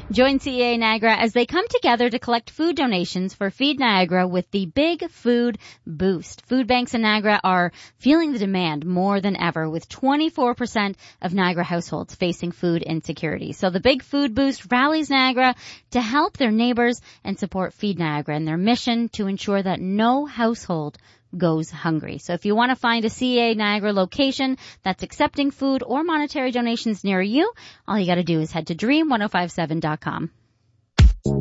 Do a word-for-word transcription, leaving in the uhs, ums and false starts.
Join C E A Niagara as they come together to collect food donations for Feed Niagara with the Big Food Boost. Food banks in Niagara are feeling the demand more than ever, with twenty-four percent of Niagara households facing food insecurity. So the Big Food Boost rallies Niagara to help their neighbors and support Feed Niagara in their mission to ensure that no household goes hungry. So if you want to find a C E A Niagara location that's accepting food or monetary donations near you, all you got to do is head to dream ten fifty-seven dot com.